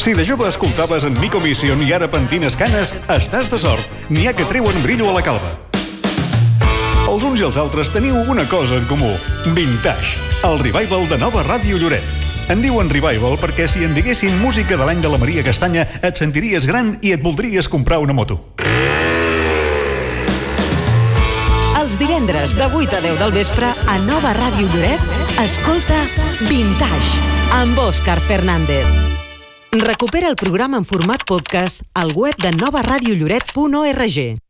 Si de jove escoltaves en Mico Mission i ara pentines canes, estàs de sort. N'hi ha que treuen brillo a la calva. Els uns i els altres teniu una cosa en comú. Vintage, el revival de Nova Ràdio Lloret. En diuen revival perquè si en diguessin música de l'any de la Maria Castanya et sentiries gran i et voldries comprar una moto. Els divendres de 8 a 10 del vespre a Nova Ràdio Lloret, escolta Vintage amb Òscar Fernández. Recupera el programa en format podcast al web de novaradiolloret.org.